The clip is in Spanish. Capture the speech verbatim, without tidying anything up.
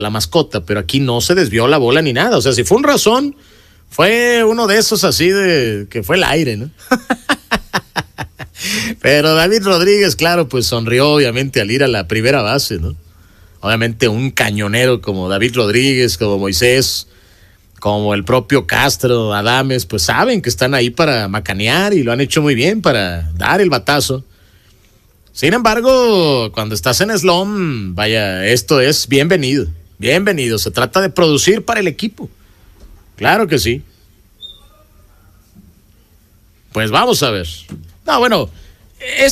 la mascota, pero aquí no se desvió la bola ni nada. O sea, si fue un razón, fue uno de esos así de que fue el aire, ¿no? Pero David Rodríguez, claro, pues sonrió obviamente al ir a la primera base, ¿no? Obviamente un cañonero como David Rodríguez, como Moisés, como el propio Castro, Adames, pues saben que están ahí para macanear y lo han hecho muy bien para dar el batazo. Sin embargo, cuando estás en slum, vaya, esto es bienvenido, bienvenido. Se trata de producir para el equipo. Claro que sí. Pues vamos a ver. No, bueno, es